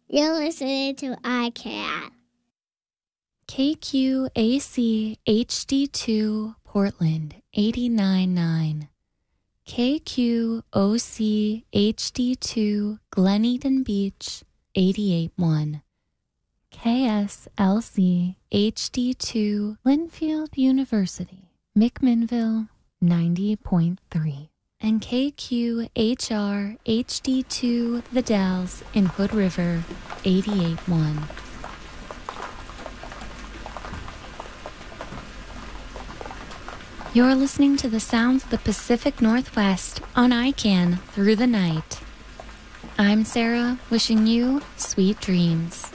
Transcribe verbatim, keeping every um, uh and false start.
You're listening to I C A N. K Q A C H D two Portland eighty-nine point nine. K Q O C H D two Glen Eden Beach eighty-eight point one. K S L C H D two Linfield University McMinnville ninety point three. And K Q H R H D two The Dalles in Hood River eighty-eight point one. You're listening to the sounds of the Pacific Northwest on I C A N Through the Night. I'm Sarah, wishing you sweet dreams.